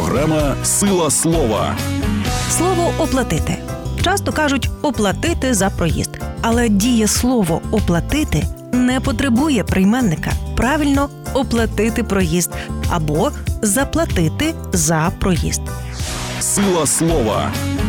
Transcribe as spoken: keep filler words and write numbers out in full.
Програма «Сила слова». Слово «оплатити». Часто кажуть «оплатити за проїзд». Але дієслово «оплатити» не потребує прийменника. Правильно – оплатити проїзд або заплатити за проїзд. Сила слова.